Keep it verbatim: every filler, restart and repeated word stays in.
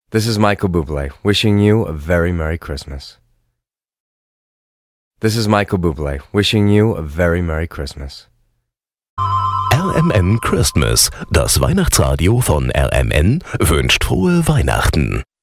This is Michael Bublé wishing you a very Merry Christmas. This is Michael Bublé wishing you a very Merry Christmas. R M N Christmas, das Weihnachtsradio von R M N, wünscht frohe Weihnachten.